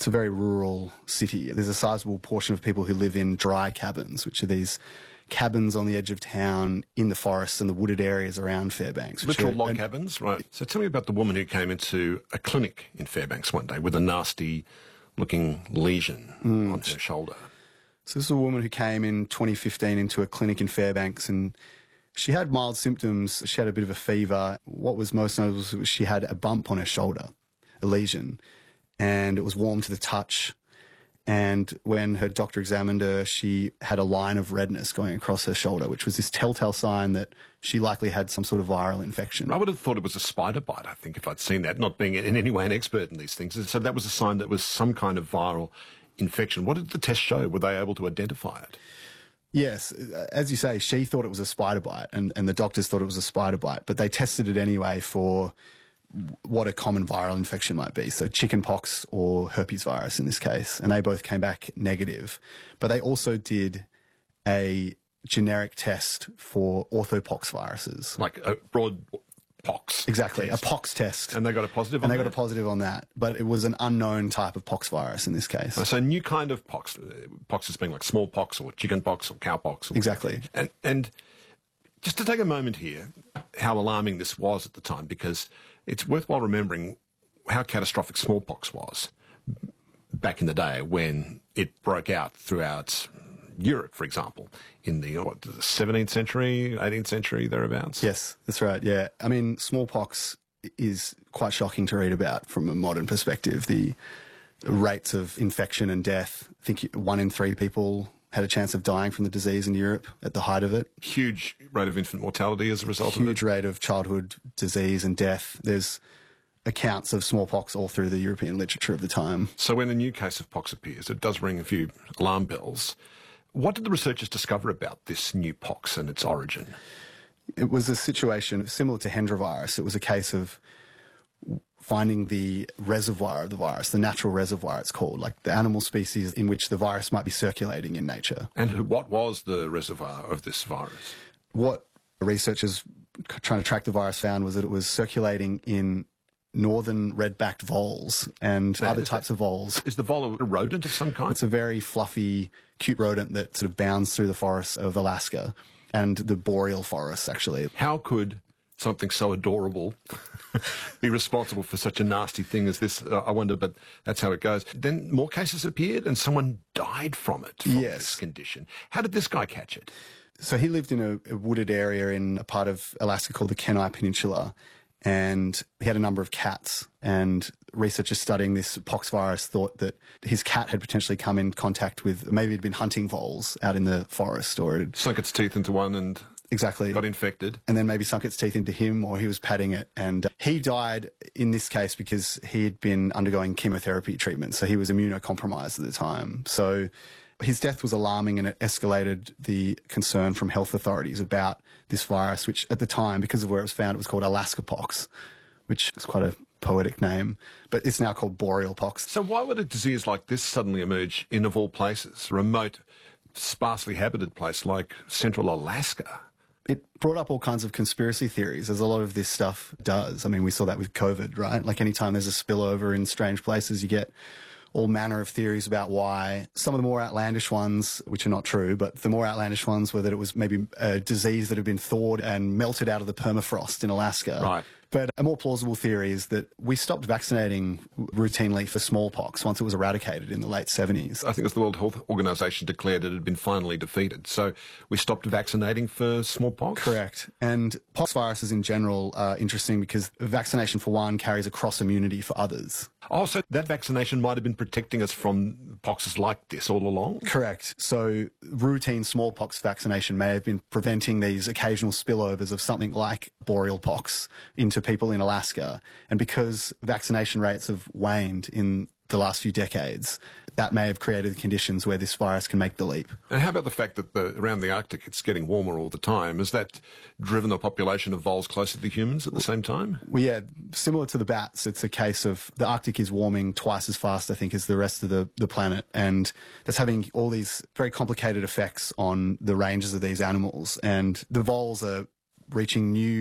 It's a very rural city. There's a sizable portion of people who live in dry cabins, which are these cabins on the edge of town in the forests and the wooded areas around Fairbanks. Literal log cabins, right. So tell me about the woman who came into a clinic in Fairbanks one day with a nasty-looking lesion on her shoulder. So this is a woman who came in 2015 into a clinic in Fairbanks, and she had mild symptoms. She had a bit of a fever. What was most notable was she had a bump on her shoulder, a lesion, and it was warm to the touch. And when her doctor examined her, she had a line of redness going across her shoulder, which was this telltale sign that she likely had some sort of viral infection. I would have thought it was a spider bite, I think, if I'd seen that, not being in any way an expert in these things. So that was a sign that was some kind of viral infection. What did the test show? Were they able to identify it? Yes, as you say, she thought it was a spider bite, and the doctors thought it was a spider bite, but they tested it anyway for what a common viral infection might be, so chickenpox or herpes virus in this case, and they both came back negative. But they also did a generic test for orthopox viruses. Like a broad pox. Exactly, test. a pox test. And they got a positive on that? And they got a positive on that, but it was an unknown type of pox virus in this case. So a new kind of pox. Pox is being like smallpox or chickenpox or cowpox. Exactly. And just to take a moment here, how alarming this was at the time, because it's worthwhile remembering how catastrophic smallpox was back in the day when it broke out throughout Europe, for example, in the 17th century, 18th century, thereabouts. Yes, that's right, yeah. I mean, smallpox is quite shocking to read about from a modern perspective. The rates of infection and death, I think 1 in 3 people had a chance of dying from the disease in Europe at the height of it. Huge rate of infant mortality as a result of it. Huge rate of childhood disease and death. There's accounts of smallpox all through the European literature of the time. So when a new case of pox appears, it does ring a few alarm bells. What did the researchers discover about this new pox and its origin? It was a situation similar to Hendra virus. It was a case of finding the reservoir of the virus, the natural reservoir it's called, like the animal species in which the virus might be circulating in nature. And what was the reservoir of this virus? What researchers trying to track the virus found was that it was circulating in northern red-backed voles and other types of voles. Is the vole a rodent of some kind? It's a very fluffy, cute rodent that sort of bounds through the forests of Alaska and the boreal forests, actually. How could something so adorable be responsible for such a nasty thing as this? I wonder, but that's how it goes. Then more cases appeared and someone died from it, from this condition. How did this guy catch it? So he lived in a wooded area in a part of Alaska called the Kenai Peninsula, and he had a number of cats, and researchers studying this pox virus thought that his cat had potentially come in contact with, maybe he'd been hunting voles out in the forest, or it sunk its teeth into one and exactly got infected, and then maybe sunk its teeth into him, or he was patting it, and he died in this case because he had been undergoing chemotherapy treatment, so he was immunocompromised at the time. So his death was alarming, and it escalated the concern from health authorities about this virus, which at the time, because of where it was found, it was called Alaska pox, which is quite a poetic name, but it's now called boreal pox. So why would a disease like this suddenly emerge in, of all places, a remote, sparsely habited place like central Alaska? It brought up all kinds of conspiracy theories, as a lot of this stuff does. I mean, we saw that with COVID, right? Like anytime there's a spillover in strange places, you get all manner of theories about why. Some of the more outlandish ones, which are not true, but the more outlandish ones were that it was maybe a disease that had been thawed and melted out of the permafrost in Alaska. Right. But a more plausible theory is that we stopped vaccinating routinely for smallpox once it was eradicated in the late 70s. I think as the World Health Organization declared it had been finally defeated. So we stopped vaccinating for smallpox? Correct. And pox viruses in general are interesting because vaccination for one carries a cross immunity for others. Oh, so that vaccination might have been protecting us from poxes like this all along? Correct. So routine smallpox vaccination may have been preventing these occasional spillovers of something like boreal pox into people in Alaska. And because vaccination rates have waned in the last few decades, that may have created the conditions where this virus can make the leap. And how about the fact that around the Arctic it's getting warmer all the time? Has that driven the population of voles closer to humans at the same time? Well, yeah, similar to the bats, it's a case of the Arctic is warming twice as fast, I think, as the rest of the planet. And that's having all these very complicated effects on the ranges of these animals. And the voles are reaching new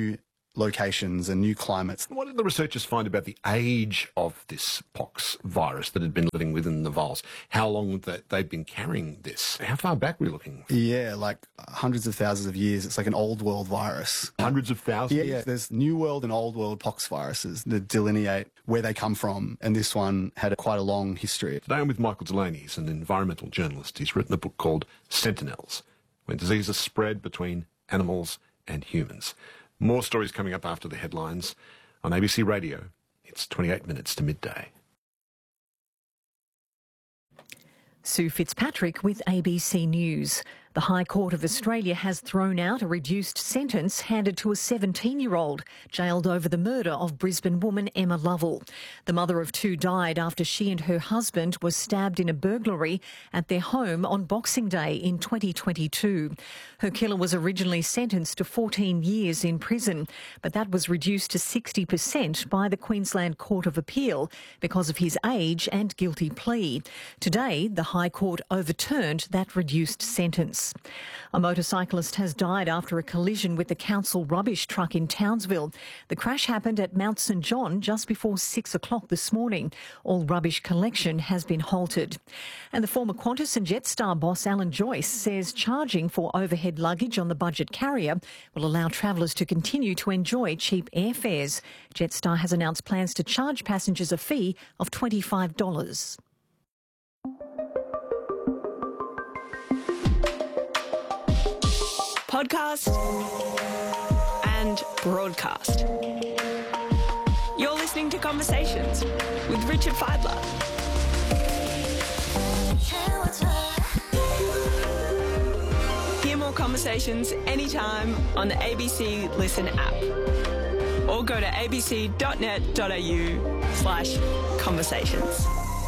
locations and new climates. What did the researchers find about the age of this pox virus that had been living within the voles? How long that they'd been carrying this? How far back were we looking? Yeah, like hundreds of thousands of years. It's like an old world virus. Hundreds of thousands? Yeah. There's New World and Old World pox viruses that delineate where they come from, and this one had quite a long history. Today I'm with Michael Delaney. He's an environmental journalist. He's written a book called Sentinels, When Diseases Spread Between Animals and Humans. More stories coming up after the headlines on ABC Radio. It's 28 minutes to midday. Sue Fitzpatrick with ABC News. The High Court of Australia has thrown out a reduced sentence handed to a 17-year-old jailed over the murder of Brisbane woman Emma Lovell. The mother of two died after she and her husband were stabbed in a burglary at their home on Boxing Day in 2022. Her killer was originally sentenced to 14 years in prison, but that was reduced to 60% by the Queensland Court of Appeal because of his age and guilty plea. Today, the High Court overturned that reduced sentence. A motorcyclist has died after a collision with the council rubbish truck in Townsville. The crash happened at Mount St John just before 6 o'clock this morning. All rubbish collection has been halted. And the former Qantas and Jetstar boss Alan Joyce says charging for overhead luggage on the budget carrier will allow travellers to continue to enjoy cheap airfares. Jetstar has announced plans to charge passengers a fee of $25. Podcast and broadcast. You're listening to Conversations with Richard Fidler. Hear more conversations anytime on the ABC Listen app or go to abc.net.au/conversations.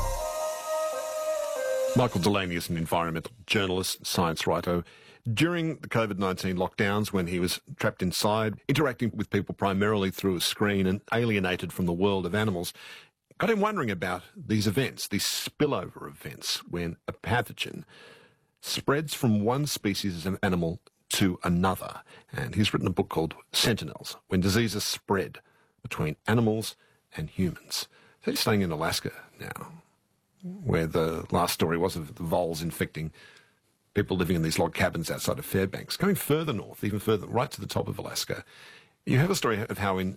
Michael Delaney is an environmental journalist, science writer. During the COVID-19 lockdowns, when he was trapped inside, interacting with people primarily through a screen and alienated from the world of animals, got him wondering about these events, these spillover events, when a pathogen spreads from one species of animal to another. And he's written a book called Sentinels, When Diseases Spread Between Animals and Humans. So he's staying in Alaska now, where the last story was of the voles infecting people living in these log cabins outside of Fairbanks. Going further north, even further, right to the top of Alaska, you have a story of how in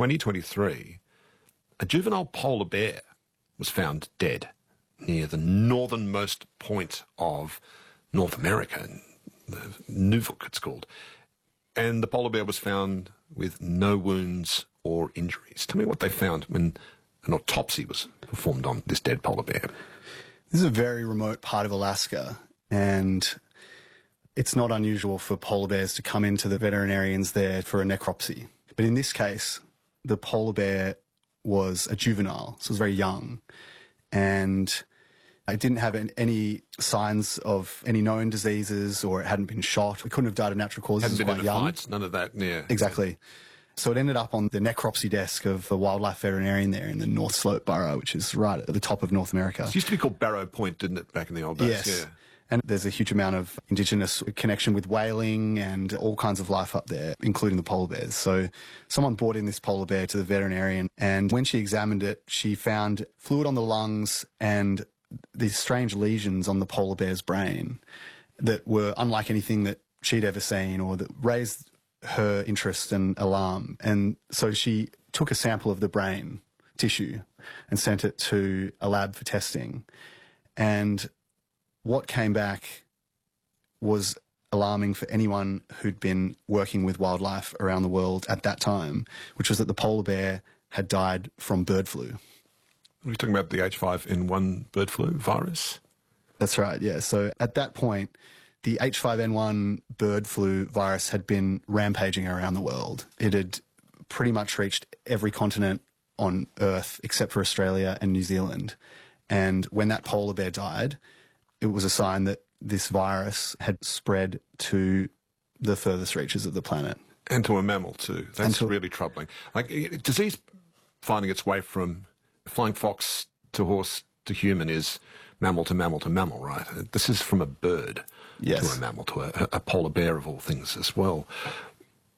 2023, a juvenile polar bear was found dead near the northernmost point of North America, the Nunavut it's called. And the polar bear was found with no wounds or injuries. Tell me what they found when an autopsy was performed on this dead polar bear. This is a very remote part of Alaska, and it's not unusual for polar bears to come into the veterinarians there for a necropsy. But in this case, the polar bear was a juvenile, so it was very young, and it didn't have any signs of any known diseases, or it hadn't been shot. It couldn't have died of natural causes. Hadn't been quite in young. fights, none of that, yeah. Exactly. So it ended up on the necropsy desk of the wildlife veterinarian there in the North Slope Borough, which is right at the top of North America. It used to be called Barrow Point, didn't it, back in the old days? Yes. Yeah. And there's a huge amount of Indigenous connection with whaling and all kinds of life up there, including the polar bears. So someone brought in this polar bear to the veterinarian, and when she examined it, she found fluid on the lungs and these strange lesions on the polar bear's brain that were unlike anything that she'd ever seen, or that raised her interest and alarm. And so she took a sample of the brain tissue and sent it to a lab for testing. And what came back was alarming for anyone who'd been working with wildlife around the world at that time, which was that the polar bear had died from bird flu. Are we talking about the H5N1 bird flu virus? That's right, yeah. So at that point, the H5N1 bird flu virus had been rampaging around the world. It had pretty much reached every continent on Earth except for Australia and New Zealand. And when that polar bear died, it was a sign that this virus had spread to the furthest reaches of the planet. And to a mammal too. That's really troubling. Like, disease finding its way from flying fox to horse to human is mammal to mammal to mammal, right? This is from a bird to a mammal, to a polar bear of all things as well.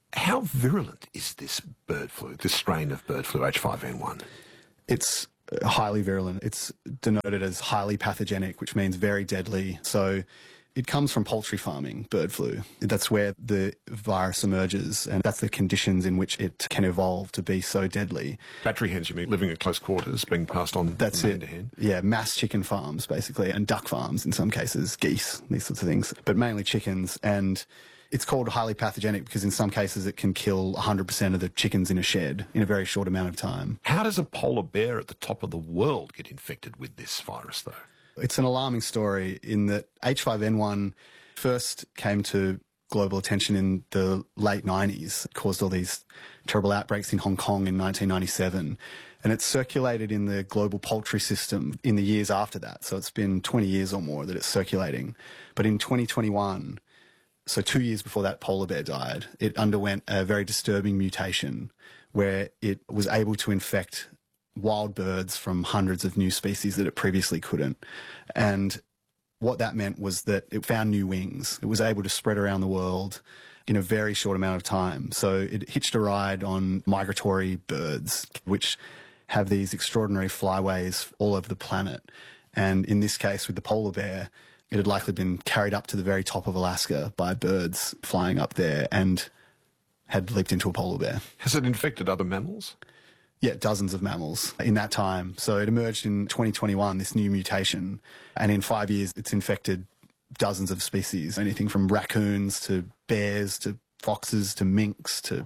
How virulent is this bird flu, this strain of bird flu H5N1? It's highly virulent. It's denoted as highly pathogenic, which means very deadly. So it comes from poultry farming, bird flu. That's where the virus emerges, and that's the conditions in which it can evolve to be so deadly. Battery hens, you mean, living at close quarters, being passed on That's from it. hen to hen? Yeah, mass chicken farms, basically, and duck farms in some cases, geese, these sorts of things, but mainly chickens. And it's called highly pathogenic because in some cases it can kill 100% of the chickens in a shed in a very short amount of time. How does a polar bear at the top of the world get infected with this virus, though? It's an alarming story in that H5N1 first came to global attention in the late 90s. It caused all these terrible outbreaks in Hong Kong in 1997. And it circulated in the global poultry system in the years after that. So it's been 20 years or more that it's circulating. But in 2021, so 2 years before that polar bear died, it underwent a very disturbing mutation where it was able to infect wild birds from hundreds of new species that it previously couldn't. And what that meant was that it found new wings. It was able to spread around the world in a very short amount of time. So it hitched a ride on migratory birds, which have these extraordinary flyways all over the planet. And in this case, with the polar bear, it had likely been carried up to the very top of Alaska by birds flying up there and had leaped into a polar bear. Has it infected other mammals? Yeah, dozens of mammals in that time. So it emerged in 2021, this new mutation, and in 5 years it's infected dozens of species, anything from raccoons to bears to foxes to minks to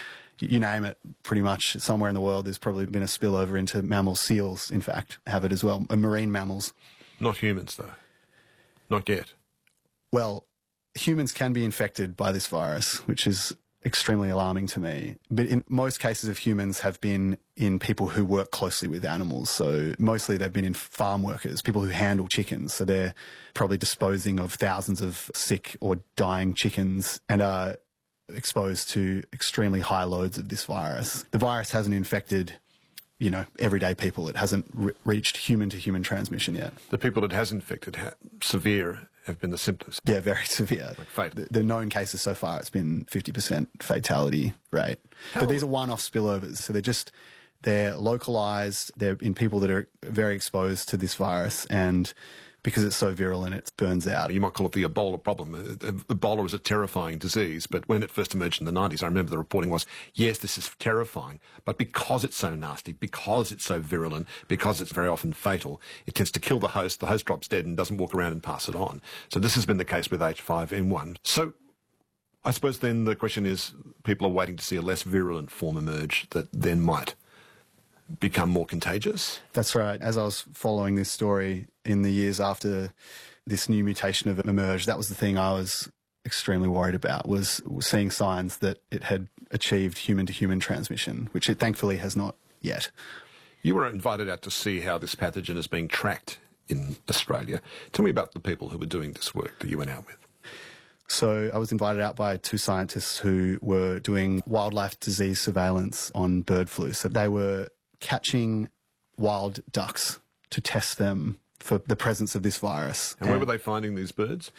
you name it, pretty much somewhere in the world there's probably been a spillover into mammals. Seals, in fact, have it as well, and marine mammals. Not humans, though. Not yet. Well, humans can be infected by this virus, which is extremely alarming to me. But in most cases of humans have been in people who work closely with animals. So mostly they've been in farm workers, people who handle chickens. So they're probably disposing of thousands of sick or dying chickens and are exposed to extremely high loads of this virus. The virus hasn't infected, everyday people. It hasn't reached human-to-human transmission yet. The people it has infected, severe, have been the symptoms. Yeah, very severe. Like fatal. The known cases so far, it's been 50% fatality rate. But these are one-off spillovers. So they're localized. They're in people that are very exposed to this virus. And because it's so virulent, it burns out. You might call it the Ebola problem. Ebola is a terrifying disease, but when it first emerged in the 90s, I remember the reporting was, yes, this is terrifying, but because it's so nasty, because it's so virulent, because it's very often fatal, it tends to kill the host drops dead and doesn't walk around and pass it on. So this has been the case with H5N1. So I suppose then the question is, people are waiting to see a less virulent form emerge that then might become more contagious? That's right. As I was following this story in the years after this new mutation of it emerged, that was the thing I was extremely worried about, was seeing signs that it had achieved human-to-human transmission, which it thankfully has not yet. You were invited out to see how this pathogen is being tracked in Australia. Tell me about the people who were doing this work that you went out with. So I was invited out by two scientists who were doing wildlife disease surveillance on bird flu. So they were catching wild ducks to test them for the presence of this virus. And where were they finding these birds?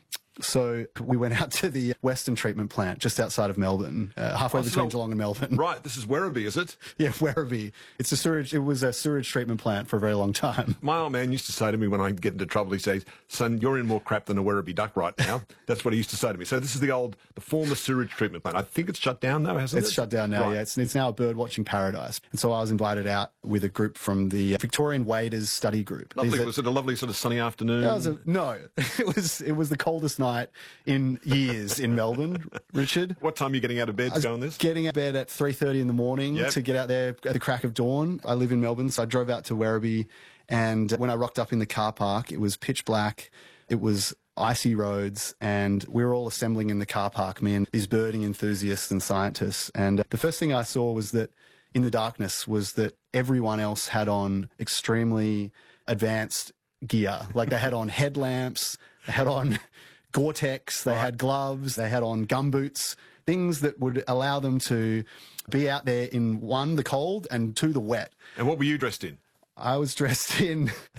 So we went out to the Western treatment plant just outside of Melbourne, halfway between Geelong and Melbourne. Right, this is Werribee, is it? Yeah, Werribee. It was a sewage treatment plant for a very long time. My old man used to say to me when I get into trouble, he says, son, you're in more crap than a Werribee duck right now. That's what he used to say to me. So this is the former sewage treatment plant. I think it's shut down now, hasn't it? It's shut down now, right. Yeah. It's now a bird watching paradise. And so I was invited out with a group from the Victorian Waders Study Group. Lovely. Was it a lovely sort of sunny afternoon? No, it was the coldest night in years in Melbourne, Richard. What time are you getting out of bed to go on this? Getting out of bed at 3:30 in the morning to get out there at the crack of dawn. I live in Melbourne, so I drove out to Werribee, and when I rocked up in the car park, it was pitch black. It was icy roads, and we were all assembling in the car park, me and these birding enthusiasts and scientists. And the first thing I saw was that in the darkness was that everyone else had on extremely advanced gear. Like they had on headlamps, they had on Gore-Tex, they had gloves, they had on gumboots, things that would allow them to be out there in, one, the cold, and two, the wet. And what were you dressed in? I was dressed in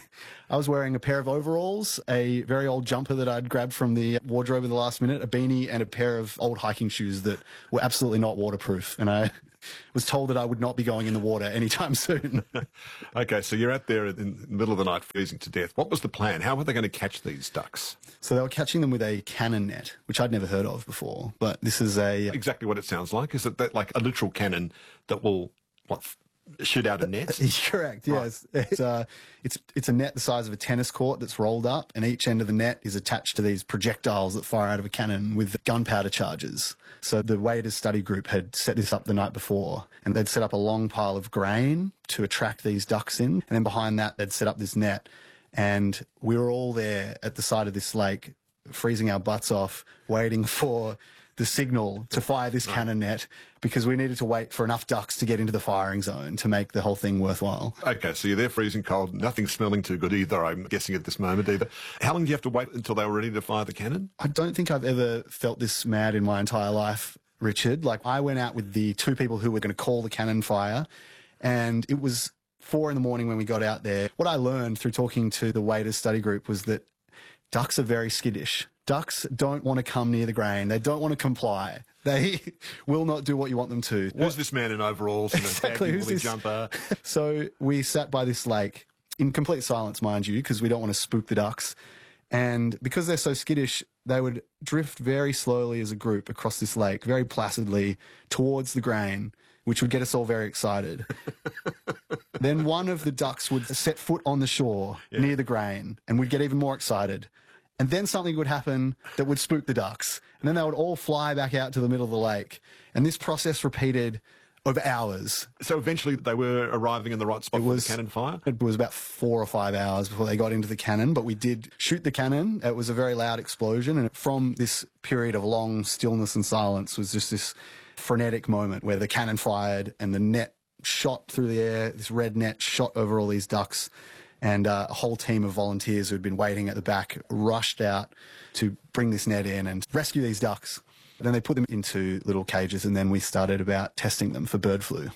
I was wearing a pair of overalls, a very old jumper that I'd grabbed from the wardrobe at the last minute, a beanie, and a pair of old hiking shoes that were absolutely not waterproof. And I was told that I would not be going in the water anytime soon. Okay, so you're out there in the middle of the night freezing to death. What was the plan? How were they going to catch these ducks? So they were catching them with a cannon net, which I'd never heard of before. But this is Exactly what it sounds like. Is it that, like a literal cannon that will, shoot out a net? Correct, yes. Right. It's a net the size of a tennis court that's rolled up, and each end of the net is attached to these projectiles that fire out of a cannon with gunpowder charges. So the Waders study group had set this up the night before, and they'd set up a long pile of grain to attract these ducks in, and then behind that they'd set up this net, and we were all there at the side of this lake, freezing our butts off, waiting for the signal to fire this cannon net, because we needed to wait for enough ducks to get into the firing zone to make the whole thing worthwhile. Okay, so you're there freezing cold, nothing smelling too good either, I'm guessing, at this moment either. How long do you have to wait until they were ready to fire the cannon? I don't think I've ever felt this mad in my entire life, Richard. Like, I went out with the two people who were going to call the cannon fire, and it was 4 a.m. when we got out there. What I learned through talking to the Waders study group was that ducks are very skittish. Ducks don't want to come near the grain. They don't want to comply. They will not do what you want them to. Who's this man in overalls and a baggy woolly jumper? So we sat by this lake in complete silence, mind you, because we don't want to spook the ducks. And because they're so skittish, they would drift very slowly as a group across this lake, very placidly, towards the grain, which would get us all very excited. Then one of the ducks would set foot on the shore near the grain, and we'd get even more excited. And then something would happen that would spook the ducks. And then they would all fly back out to the middle of the lake. And this process repeated over hours. So eventually they were arriving in the right spot for the cannon fire? It was about 4 or 5 hours before they got into the cannon, but we did shoot the cannon. It was a very loud explosion. And from this period of long stillness and silence was just this frenetic moment where the cannon fired and the net shot through the air, this red net shot over all these ducks. And a whole team of volunteers who had been waiting at the back rushed out to bring this net in and rescue these ducks. Then they put them into little cages, and then we started about testing them for bird flu.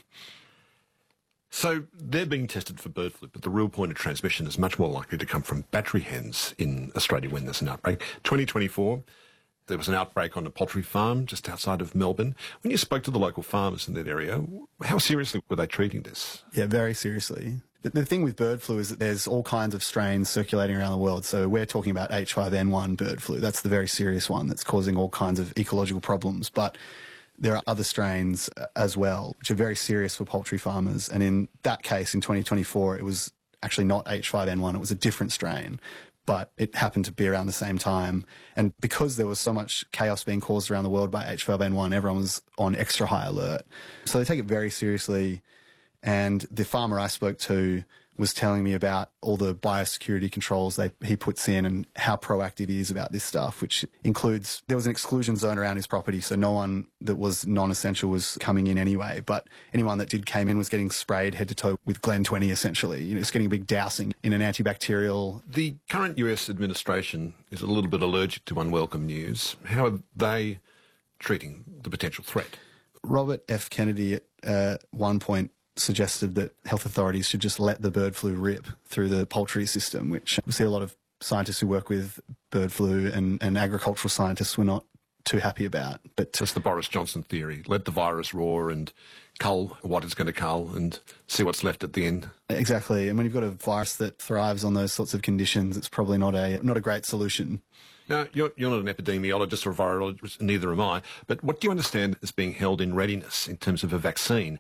So they're being tested for bird flu, but the real point of transmission is much more likely to come from battery hens in Australia when there's an outbreak. 2024, there was an outbreak on a poultry farm just outside of Melbourne. When you spoke to the local farmers in that area, how seriously were they treating this? Yeah, very seriously. The thing with bird flu is that there's all kinds of strains circulating around the world. So we're talking about H5N1 bird flu. That's the very serious one that's causing all kinds of ecological problems. But there are other strains as well, which are very serious for poultry farmers. And in that case, in 2024, it was actually not H5N1. It was a different strain, but it happened to be around the same time. And because there was so much chaos being caused around the world by H5N1, everyone was on extra high alert. So they take it very seriously. And the farmer I spoke to was telling me about all the biosecurity controls he puts in and how proactive he is about this stuff, which includes, there was an exclusion zone around his property, so no one that was non-essential was coming in anyway. But anyone that did came in was getting sprayed head to toe with Glen 20, essentially. You know, it's getting a big dousing in an antibacterial. The current US administration is a little bit allergic to unwelcome news. How are they treating the potential threat? Robert F. Kennedy at one point suggested that health authorities should just let the bird flu rip through the poultry system, which we see a lot of scientists who work with bird flu and agricultural scientists were not too happy about. But that's the Boris Johnson theory. Let the virus roar and cull what it's going to cull and see what's left at the end. Exactly. And when you've got a virus that thrives on those sorts of conditions, it's probably not a great solution. Now, you're not an epidemiologist or a virologist, neither am I, but what do you understand is being held in readiness in terms of a vaccine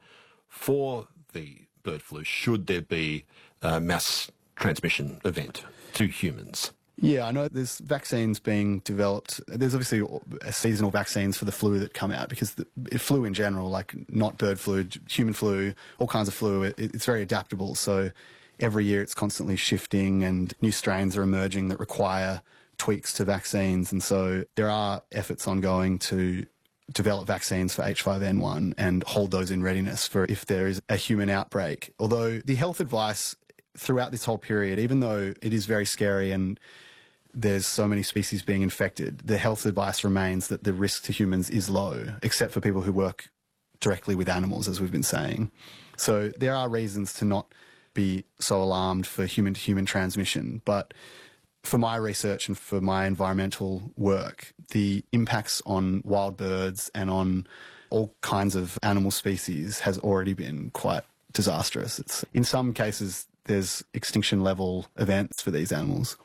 for the bird flu, should there be a mass transmission event to humans? Yeah, I know there's vaccines being developed. There's obviously seasonal vaccines for the flu that come out because the flu in general, like not bird flu, human flu, all kinds of flu, it's very adaptable. So every year it's constantly shifting and new strains are emerging that require tweaks to vaccines. And so there are efforts ongoing to develop vaccines for H5N1 and hold those in readiness for if there is a human outbreak. Although the health advice throughout this whole period, even though it is very scary and there's so many species being infected, the health advice remains that the risk to humans is low, except for people who work directly with animals, as we've been saying. So there are reasons to not be so alarmed for human-to-human transmission. But for my research and for my environmental work, the impacts on wild birds and on all kinds of animal species has already been quite disastrous. In some cases, there's extinction level events for these animals.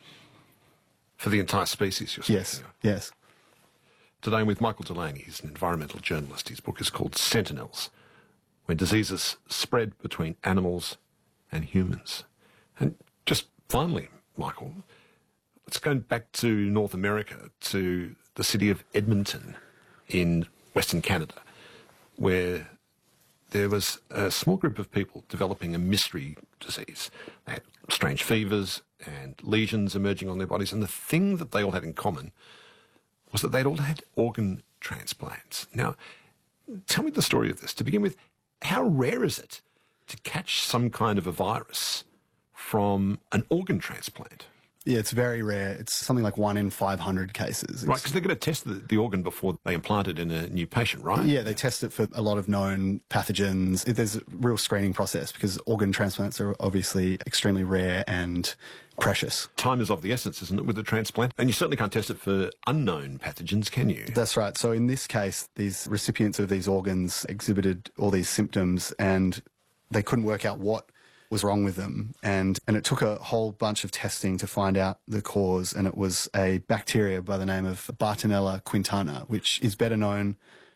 For the entire species, you're saying? Yes, yes. Today I'm with Michael Delaney. He's an environmental journalist. His book is called Sentinels, When Diseases Spread Between Animals and Humans. And just finally, Michael, let's go back to North America, to the city of Edmonton in Western Canada, where there was a small group of people developing a mystery disease. They had strange fevers and lesions emerging on their bodies, and the thing that they all had in common was that they'd all had organ transplants. Now, tell me the story of this. To begin with, how rare is it to catch some kind of a virus from an organ transplant? Yeah, it's very rare. It's something like 1 in 500 cases. Right, because they're going to test the organ before they implant it in a new patient, right? Yeah, they test it for a lot of known pathogens. There's a real screening process because organ transplants are obviously extremely rare and precious. Time is of the essence, isn't it, with the transplant? And you certainly can't test it for unknown pathogens, can you? That's right. So in this case, these recipients of these organs exhibited all these symptoms and they couldn't work out what was wrong with them. And it took a whole bunch of testing to find out the cause. And it was a bacteria by the name of Bartonella quintana, which is better known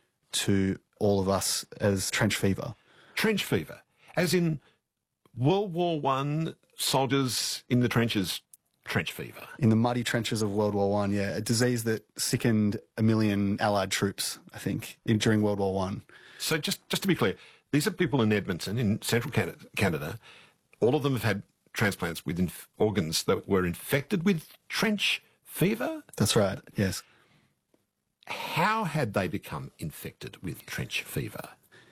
to all of us as trench fever. Trench fever, as in World War I soldiers in the trenches, trench fever. In the muddy trenches of World War I, yeah, a disease that sickened 1 million Allied troops, I think, during World War I. So just to be clear, these are people in Edmonton, in central Canada. All of them have had transplants with organs that were infected with trench fever? That's right, yes. How had they become infected with trench fever?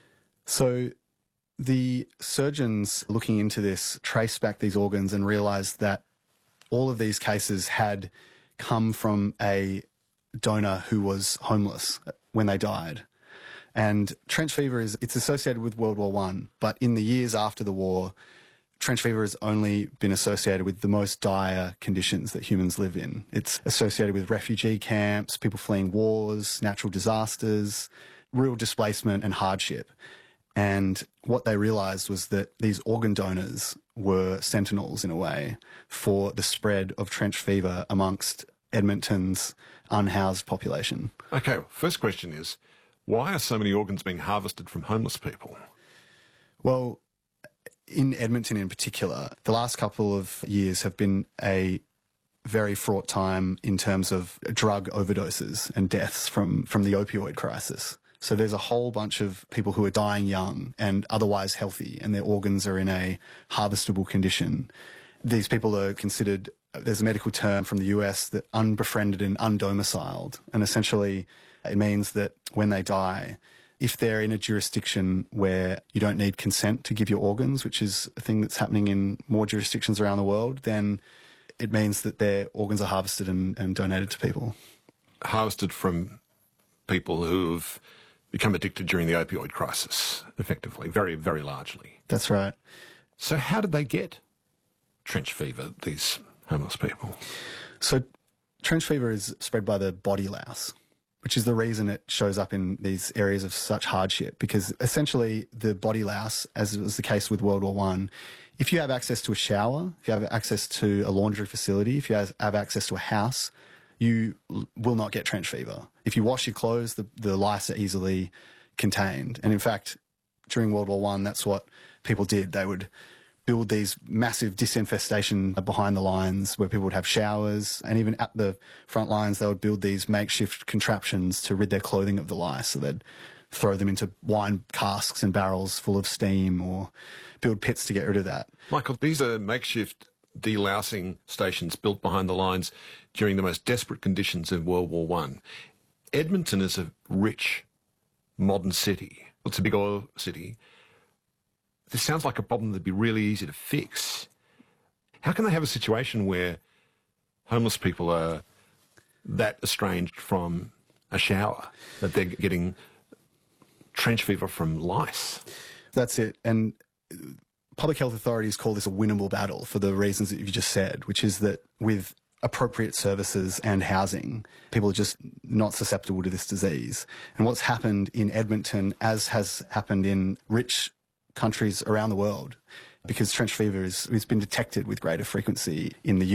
So the surgeons looking into this traced back these organs and realised that all of these cases had come from a donor who was homeless when they died. And trench fever it's associated with World War I, but in the years after the war, trench fever has only been associated with the most dire conditions that humans live in. It's associated with refugee camps, people fleeing wars, natural disasters, real displacement and hardship. And what they realised was that these organ donors were sentinels, in a way, for the spread of trench fever amongst Edmonton's unhoused population. Okay, first question is, why are so many organs being harvested from homeless people? Well, in Edmonton in particular, the last couple of years have been a very fraught time in terms of drug overdoses and deaths from the opioid crisis. So there's a whole bunch of people who are dying young and otherwise healthy, and their organs are in a harvestable condition. These people are considered, there's a medical term from the US, that unbefriended and undomiciled. And essentially it means that when they die, if they're in a jurisdiction where you don't need consent to give your organs, which is a thing that's happening in more jurisdictions around the world, then it means that their organs are harvested and donated to people. Harvested from people who've become addicted during the opioid crisis, effectively, very, very largely. That's right. So how did they get trench fever, these homeless people? So trench fever is spread by the body louse, which is the reason it shows up in these areas of such hardship, because essentially the body louse, as was the case with World War I, if you have access to a shower, if you have access to a laundry facility, if you have access to a house, you will not get trench fever. If you wash your clothes, the lice are easily contained. And in fact, during World War I, that's what people did. They would build these massive disinfestation behind the lines where people would have showers, and even at the front lines they would build these makeshift contraptions to rid their clothing of the lice. So they'd throw them into wine casks and barrels full of steam, or build pits to get rid of that. Michael, these are makeshift delousing stations built behind the lines during the most desperate conditions of World War I. Edmonton is a rich, modern city. It's a big oil city. This sounds like a problem that'd be really easy to fix. How can they have a situation where homeless people are that estranged from a shower that they're getting trench fever from lice? That's it. And public health authorities call this a winnable battle for the reasons that you just said, which is that with appropriate services and housing, people are just not susceptible to this disease. And what's happened in Edmonton, as has happened in rich countries around the world, because trench fever has been detected with greater frequency in the